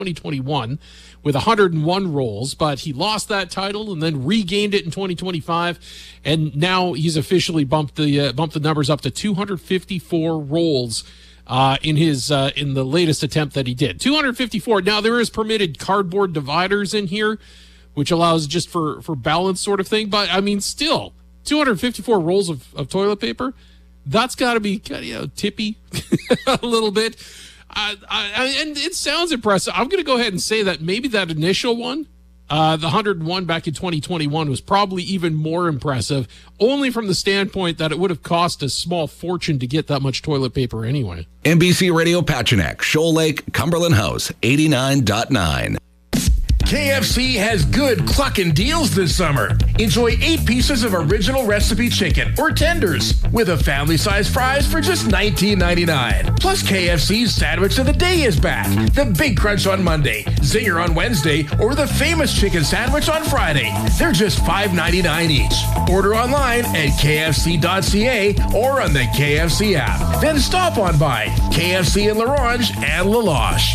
2021 with 101 rolls, but he lost that title and then regained it in 2025, and now he's officially bumped the numbers up to 254 rolls in the latest attempt that he did. 254. Now there is permitted cardboard dividers in here, which allows just for balance sort of thing, but I mean still 254 rolls of toilet paper. That's got to be tippy a little bit. And it sounds impressive. I'm going to go ahead and say that maybe that initial one, the 101 back in 2021, was probably even more impressive, only from the standpoint that it would have cost a small fortune to get that much toilet paper anyway. NBC Radio Pachinek, Shoal Lake, Cumberland House, 89.9. KFC has good cluckin' deals this summer. Enjoy 8 pieces of original recipe chicken or tenders with a family-sized fries for just $19.99. Plus, KFC's Sandwich of the Day is back. The Big Crunch on Monday, Zinger on Wednesday, or the famous chicken sandwich on Friday. They're just $5.99 each. Order online at kfc.ca or on the KFC app. Then stop on by KFC in Larange and LaLoche.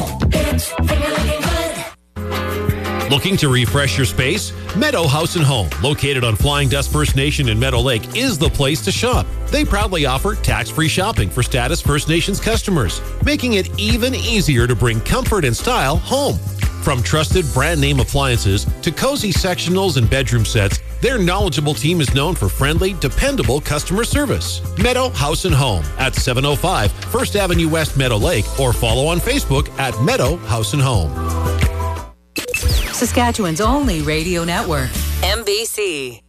Looking to refresh your space? Meadow House and Home, located on Flying Dust First Nation in Meadow Lake, is the place to shop. They proudly offer tax-free shopping for Status First Nations customers, making it even easier to bring comfort and style home. From trusted brand name appliances to cozy sectionals and bedroom sets, their knowledgeable team is known for friendly, dependable customer service. Meadow House and Home at 705 First Avenue West, Meadow Lake, or follow on Facebook at Meadow House and Home. Saskatchewan's only radio network, MBC.